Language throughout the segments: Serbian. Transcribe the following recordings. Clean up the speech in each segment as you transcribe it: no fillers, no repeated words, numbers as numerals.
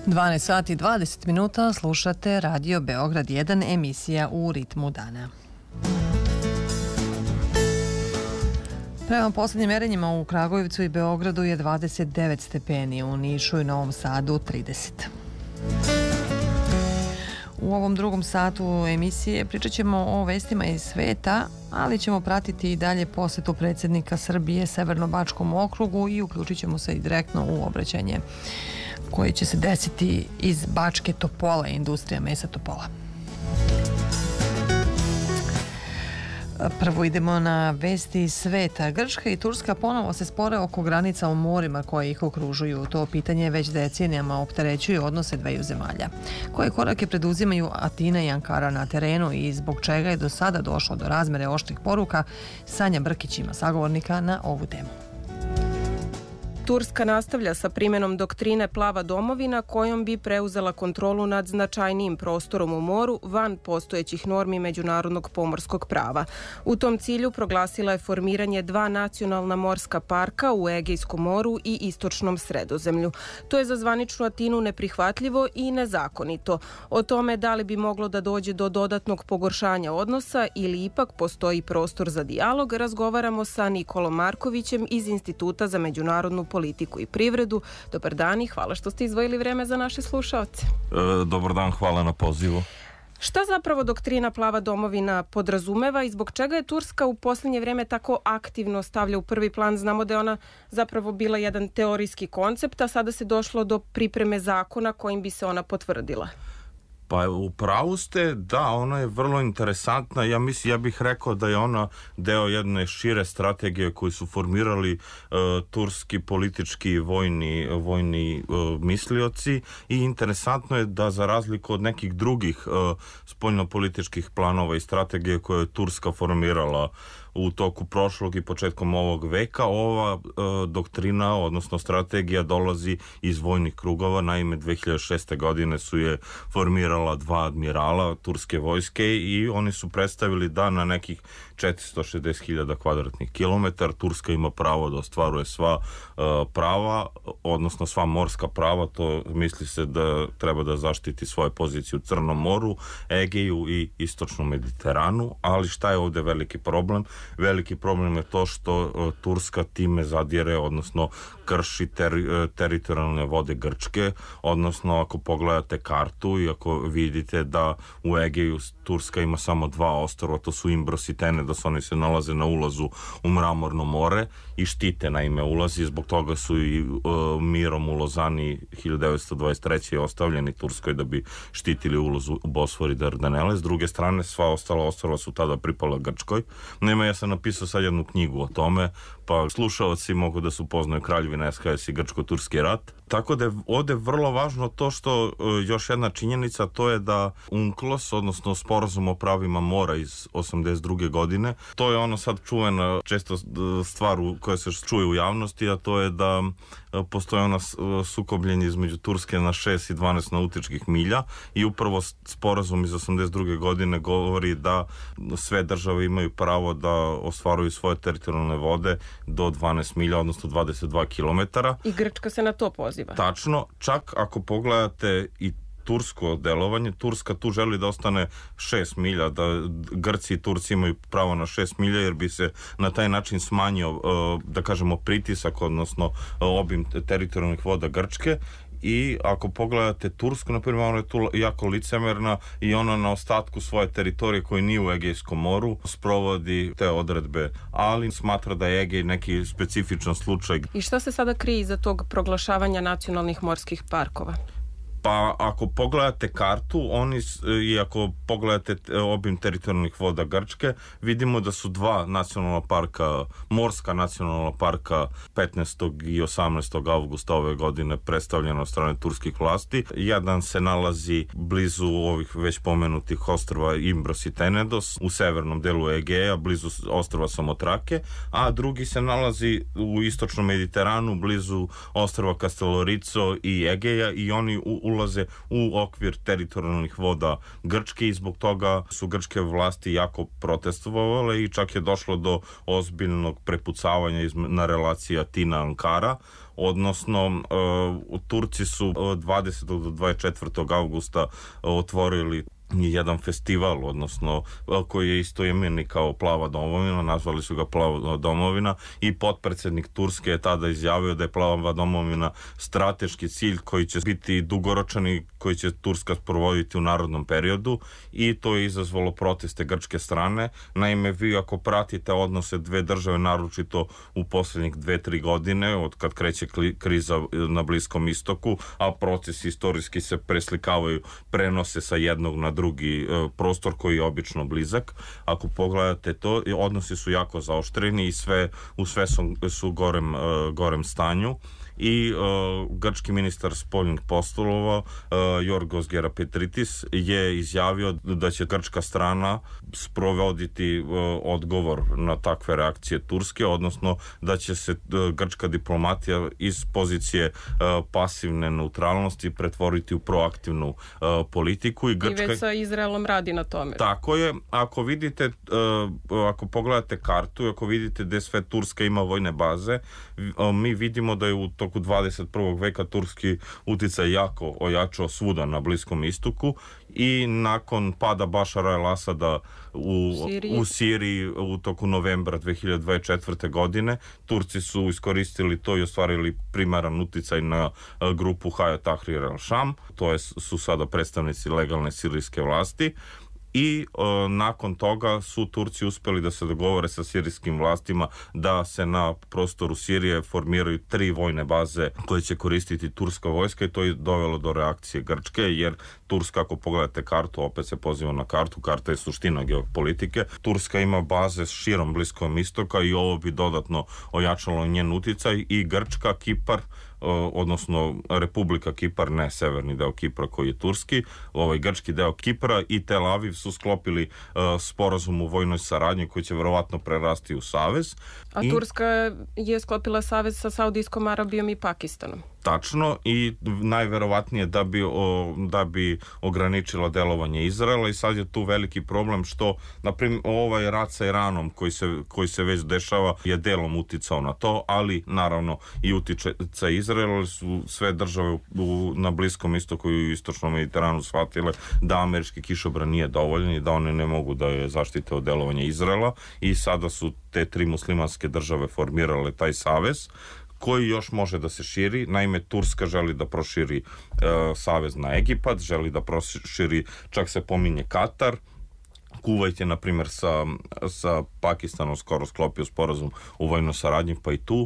12 sati 20 minuta slušate Radio Beograd 1, emisija U ritmu dana. Prema poslednjim merenjima u Kragujevcu i Beogradu je 29 stepeni, u Nišu i Novom Sadu 30. U ovom drugom satu emisije pričat ćemo o vestima iz sveta, ali ćemo pratiti i dalje posetu predsjednika Srbije Severno-bačkom okrugu i uključit ćemo se i direktno u obraćanje koje će se desiti iz Bačke Topole, industrija mesa Topola. Prvo idemo na vesti iz sveta. Grčka i Turska ponovo se spore oko granica u morima koje ih okružuju. To pitanje već decenijama opterećuje odnose dveju zemalja. Koje korake preduzimaju Atina i Ankara na terenu i zbog čega je do sada došlo do razmere oštrih poruka, Sanja Brkić ima sagovornika na ovu temu. Turska nastavlja sa primenom doktrine Plava domovina kojom bi preuzela kontrolu nad značajnijim prostorom u moru van postojećih normi međunarodnog pomorskog prava. U tom cilju proglasila je formiranje dva nacionalna morska parka u Egejskom moru i Istočnom Sredozemlju. To je za zvaničnu Atinu neprihvatljivo i nezakonito. O tome da li bi moglo da dođe do dodatnog pogoršanja odnosa ili ipak postoji prostor za dijalog, razgovaramo sa Nikolom Markovićem iz Instituta za međunarodnu politiku i privredu. Dobar dan i hvala što ste izdvojili vreme za naše slušaoce. Dobar dan, hvala na pozivu. Šta zapravo doktrina Plava domovina podrazumeva i zbog čega je Turska u posljednje vrijeme tako aktivno stavlja u prvi plan? Znamo da je ona zapravo bila jedan teorijski koncept, a sada se došlo do pripreme zakona kojim bi se ona potvrdila. Pa u pravu ste, da, ona je vrlo interesantna. Ja bih rekao da je ona deo jedne šire strategije koju su formirali turski politički i vojni mislioci i interesantno je da za razliku od nekih drugih spoljnopolitičkih planova i strategije koje je Turska formirala u toku prošlog i početkom ovog veka, ova doktrina, odnosno strategija dolazi iz vojnih krugova. Naime, 2006. godine su je formirala dva admirala turske vojske i oni su predstavili da na nekih 460.000 kvadratnih kilometara Turska ima pravo da ostvaruje sva prava, odnosno sva morska prava. To misli se da treba da zaštiti svoje pozicije u Crnom moru, Egeju i Istočnom Mediteranu, ali šta je ovde veliki problem? Veliki problem je to što Turska time zadire, odnosno krši teritorijalne vode Grčke, odnosno ako pogledate kartu i ako vidite da u Egeju Turska ima samo dva ostrva, to su Imbros i Tenedos, oni se nalaze na ulazu u Mramorno more i štite naime ulazi, zbog toga su i mirom u Lozani 1923. ostavljeni Turskoj da bi štitili ulaz u Bosfor i Dardanele. S druge strane, sva ostala ostrva su tada pripala Grčkoj. Naime, ja sam napisao sad jednu knjigu o tome, pa slušalci mogu da se upoznaju Kraljevina SHS i Grčko-Turski rat. Tako da je ovde vrlo važno to što još jedna činjenica, to je da UNCLOS, odnosno Sporazum o pravima mora iz 82. godine, to je ono sad čuvena često stvar koja se čuje u javnosti, a to je da postoje ona sukobljenje između Turske na 6 i 12 nautičkih milja i upravo sporazum iz 82. godine govori da sve države imaju pravo da ostvaruju svoje teritorijalne vode do 12 milja, odnosno 22 kilometara. I Grčka se na to poziva. Tačno, čak ako pogledate i tursko delovanje, Turska tu želi da ostane 6 milja, da Grci i Turci imaju pravo na 6 milja, jer bi se na taj način smanjio, da kažemo, pritisak, odnosno obim teritorijalnih voda Grčke. I ako pogledate Tursku, na primjer, ona je tu jako licemerna i ona na ostatku svoje teritorije koji nije u Egejskom moru sprovodi te odredbe, ali smatra da je Egej neki specifičan slučaj. I šta se sada krije iza tog proglašavanja nacionalnih morskih parkova? Pa ako pogledate kartu, i ako pogledate obim teritorijalnih voda Grčke, vidimo da su dva nacionalna parka, morska nacionalna parka 15. i 18. avgusta ove godine predstavljena od strane turskih vlasti. Jedan se nalazi blizu ovih već pomenutih ostrva Imbros i Tenedos u severnom delu Egeja, blizu ostrva Samotrake, a drugi se nalazi u Istočnom Mediteranu blizu ostrva Castellorizo i Egeja i oni ulaze u okvir teritorijalnih voda Grčke i zbog toga su grčke vlasti jako protestovale i čak je došlo do ozbiljnog prepucavanja na relaciji Atina-Ankara, odnosno Turci su 20. do 24. avgusta otvorili jedan festival, odnosno koji je istoimeni kao Plava domovina, nazvali su ga Plava domovina i potpredsjednik Turske je tada izjavio da je Plava domovina strateški cilj koji će biti dugoročan i koji će Turska sprovoditi u narodnom periodu i to je izazvalo proteste grčke strane. Naime, vi ako pratite odnose dve države, naročito u posljednjih 2-3 godine, od kad kreće kriza na Bliskom istoku, a procesi istorijski se preslikavaju, prenose sa jednog na drugi prostor koji je obično blizak. Ako pogledate to, odnosi su jako zaoštreni i u sve su gorem stanju. I grčki ministar spoljnih poslova Yorgos Gerapetritis je izjavio da će grčka strana sprovoditi odgovor na takve reakcije Turske, odnosno da će se grčka diplomatija iz pozicije pasivne neutralnosti pretvoriti u proaktivnu politiku. I već sa Izraelom radi na tome. Tako je. Ako vidite, ako pogledate kartu i ako vidite gde sve Turska ima vojne baze, mi vidimo da je u toku 21. veka turski uticaj jako ojačao svuda na Bliskom istoku i nakon pada Bašara el-Asada u Siriji u toku novembra 2024. godine Turci su iskoristili to i ostvarili primaran uticaj na grupu Hayat Tahrir al-Sham, to su sada predstavnici legalne sirijske vlasti. I nakon toga su Turci uspeli da se dogovore sa sirijskim vlastima da se na prostoru Sirije formiraju 3 vojne baze koje će koristiti turska vojska i to je dovelo do reakcije Grčke, jer Turska, ako pogledate kartu, opet se poziva na kartu, karta je suština geopolitike, Turska ima baze širom Bliskog istoka i ovo bi dodatno ojačalo njen uticaj i Grčka, Kipar, odnosno Republika Kipar, ne severni deo Kipra koji je turski, grčki deo Kipra i Tel Aviv su sklopili sporazum u vojnoj saradnji koji će verovatno prerasti u savez. A Turska je sklopila savez sa Saudijskom Arabijom i Pakistanom. Tačno, i najverovatnije da bi ograničila delovanje Izraela i sad je tu veliki problem što, na primjer, ovaj rat sa Iranom koji se već dešava je delom uticao na to, ali naravno i uticaj Izraela su sve države na Bliskom istoku i u istočnom Mediteranu shvatile da američki kišobran nije dovoljan i da one ne mogu da je zaštite od delovanja Izraela i sada su te 3 muslimanske države formirale taj savez koji još može da se širi. Naime, Turska želi da proširi savez na Egipat, želi da proširi, čak se pominje Katar. Kuvajt je, na primjer, sa Pakistanom skoro sklopio sporazum u vojnoj saradnji, pa i tu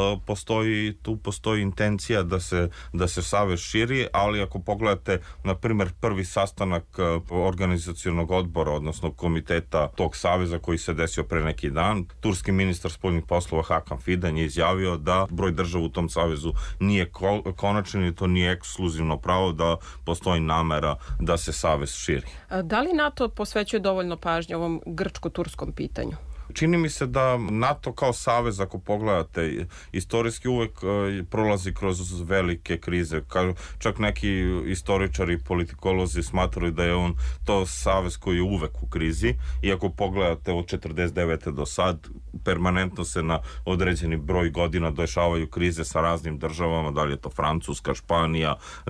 postoji intencija da se savez širi, ali ako pogledate, na primjer, prvi sastanak organizacionog odbora, odnosno komiteta tog saveza koji se desio pre neki dan, turski ministar spoljnih poslova Hakan Fidan je izjavio da broj država u tom savezu nije konačan i to nije ekskluzivno pravo, da postoji namera da se savez širi. Da li NATO posvećuje dovoljno pažnje ovom grčko-turskom pitanju? Čini mi se da NATO kao savez, ako pogledate, istorijski uvek prolazi kroz velike krize. Čak neki istoričari i politikolozi smatraju da je on to savez koji je uvek u krizi i ako pogledate od 49. do sad, permanentno se na određeni broj godina dešavaju krize sa raznim državama, da li je to Francuska, Španija,